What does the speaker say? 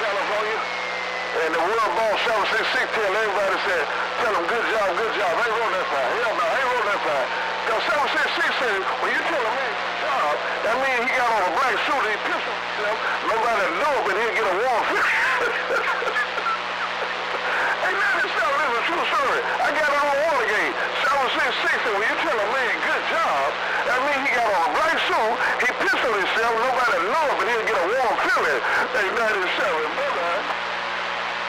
California. And the World Ball 766 tell everybody said, tell them good job, good job. I ain't wrote that fine. Hell no, I ain't wrote that fine. Because 766 said, when you tell a man good job, that means he got on a black suit and he pissed himself. Nobody know it, but he'll get a warm feel. Hey man, this is a true story. I got it on Watergate. 766 said, when you tell a man good job, that means he got on a black suit, he pissed on himself, nobody know it, but he'll get a warm feeling. Hey, 97.